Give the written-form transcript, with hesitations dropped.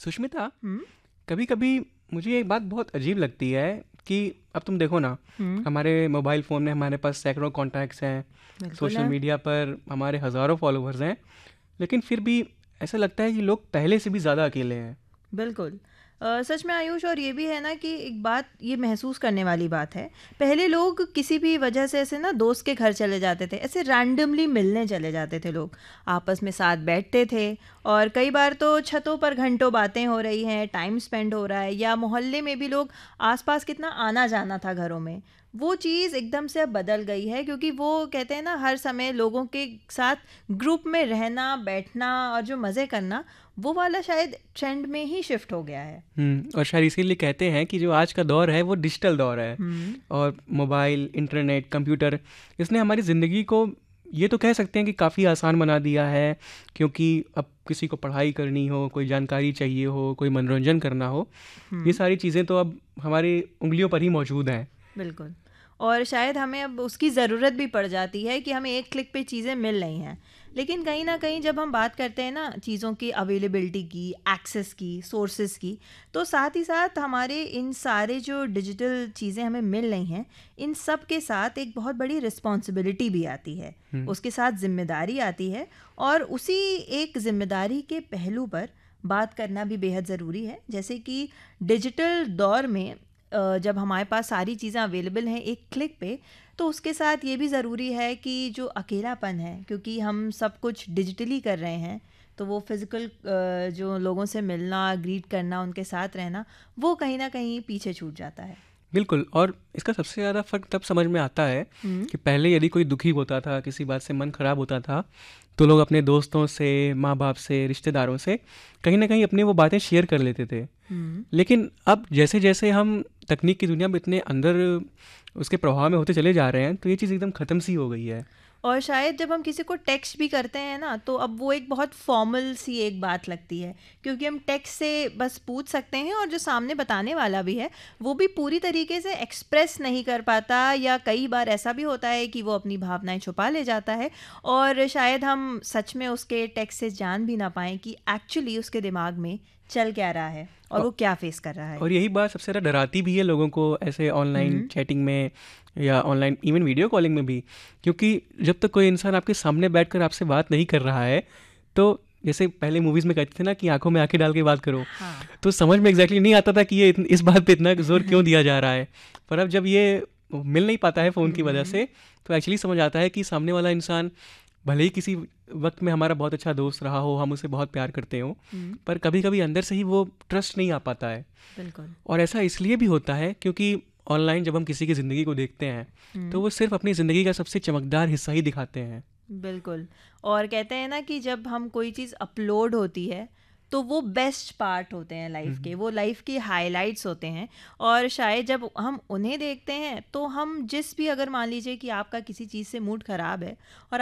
सुष्मिता, हम्म। कभी कभी मुझे एक बात बहुत अजीब लगती है कि अब तुम देखो ना, हम्म। हमारे मोबाइल फ़ोन में हमारे पास सैकड़ों कॉन्टैक्ट्स हैं, बिल्कुल सोशल है। मीडिया पर हमारे हज़ारों फॉलोअर्स हैं, लेकिन फिर भी ऐसा लगता है कि लोग पहले से भी ज़्यादा अकेले हैं। बिल्कुल। सच में आयुष, और ये भी है ना कि एक बात ये महसूस करने वाली बात है। पहले लोग किसी भी वजह से ऐसे ना दोस्त के घर चले जाते थे, ऐसे रैंडमली मिलने चले जाते थे लोग, आपस में साथ बैठते थे, और कई बार तो छतों पर घंटों बातें हो रही हैं, टाइम स्पेंड हो रहा है, या मोहल्ले में भी लोग आसपास कितना आना जाना था घरों में। वो चीज़ एकदम से अब बदल गई है, क्योंकि वो कहते हैं ना हर समय लोगों के साथ ग्रुप में रहना, बैठना और जो मज़े करना, वो वाला शायद ट्रेंड में ही शिफ्ट हो गया है। और शायद इसीलिए कहते हैं कि जो आज का दौर है वो डिजिटल दौर है। हम्म। और मोबाइल, इंटरनेट, कंप्यूटर, इसने हमारी ज़िंदगी को, ये तो कह सकते हैं कि काफ़ी आसान बना दिया है। क्योंकि अब किसी को पढ़ाई करनी हो, कोई जानकारी चाहिए हो, कोई मनोरंजन करना हो, ये हम्म। सारी चीज़ें तो अब हमारी उंगलियों पर ही मौजूद हैं। बिल्कुल। और शायद हमें अब उसकी ज़रूरत भी पड़ जाती है कि हमें एक क्लिक पे चीज़ें मिल रही हैं। लेकिन कहीं ना कहीं जब हम बात करते हैं ना चीज़ों की अवेलेबिलिटी की, एक्सेस की, सोर्सेज की, तो साथ ही साथ हमारे इन सारे जो डिजिटल चीज़ें हमें मिल रही हैं, इन सब के साथ एक बहुत बड़ी रिस्पॉन्सिबिलिटी भी आती है, उसके साथ जिम्मेदारी आती है। और उसी एक जिम्मेदारी के पहलू पर बात करना भी बेहद ज़रूरी है। जैसे कि डिजिटल दौर में जब हमारे पास सारी चीज़ें अवेलेबल हैं एक क्लिक पे, तो उसके साथ ये भी ज़रूरी है कि जो अकेलापन है, क्योंकि हम सब कुछ डिजिटली कर रहे हैं, तो वो फिज़िकल जो लोगों से मिलना, ग्रीट करना, उनके साथ रहना, वो कहीं ना कहीं पीछे छूट जाता है। बिल्कुल। और इसका सबसे ज़्यादा फ़र्क तब समझ में आता है हम्म। कि पहले यदि कोई दुखी होता था, किसी बात से मन ख़राब होता था, तो लोग अपने दोस्तों से, माँ बाप से, रिश्तेदारों से कहीं ना कहीं अपनी वो बातें शेयर कर लेते थे। हम्म। लेकिन अब जैसे जैसे हम तकनीक की दुनिया में इतने अंदर उसके प्रभाव में होते चले जा रहे हैं, तो ये चीज़ एकदम ख़त्म सी हो गई है। और शायद जब हम किसी को टेक्स्ट भी करते हैं ना, तो अब वो एक बहुत फॉर्मल सी एक बात लगती है, क्योंकि हम टेक्स्ट से बस पूछ सकते हैं, और जो सामने बताने वाला भी है वो भी पूरी तरीके से एक्सप्रेस नहीं कर पाता, या कई बार ऐसा भी होता है कि वो अपनी भावनाएं छुपा ले जाता है, और शायद हम सच में उसके टेक्स्ट से जान भी ना पाएँ कि एक्चुअली उसके दिमाग में चल क्या रहा है और औ- वो क्या फेस कर रहा है। और यही बात सबसे ज़्यादा डराती भी है लोगों को, ऐसे ऑनलाइन हम्म। चैटिंग में या ऑनलाइन इवन वीडियो कॉलिंग में भी। क्योंकि जब तक कोई इंसान आपके सामने बैठकर आपसे बात नहीं कर रहा है, तो जैसे पहले मूवीज़ में कहते थे ना कि आंखों में आंखें डाल के बात करो, हाँ। तो समझ में एग्जैक्टली नहीं आता था कि ये इस बात पे इतना जोर क्यों दिया जा रहा है। पर अब जब ये मिल नहीं पाता है फ़ोन की वजह हम्म। से, तो एक्चुअली समझ आता है कि सामने वाला इंसान भले ही किसी वक्त में हमारा बहुत अच्छा दोस्त रहा हो, हम उसे बहुत प्यार करते हो, हम्म। पर कभी कभी अंदर से ही वो ट्रस्ट नहीं आ पाता है। बिल्कुल। और ऐसा इसलिए भी होता है क्योंकि ऑनलाइन जब हम किसी की ज़िंदगी को देखते हैं, तो हम्म। वो सिर्फ अपनी ज़िंदगी का सबसे चमकदार हिस्सा ही दिखाते हैं। बिल्कुल। और कहते हैं ना कि जब हम कोई चीज़ अपलोड होती है, तो वो बेस्ट पार्ट होते हैं लाइफ के, वो लाइफ की हाइलाइट्स होते हैं। और शायद जब हम उन्हें देखते हैं, तो हम जिस भी, अगर मान लीजिए कि आपका किसी चीज़ से मूड ख़राब है और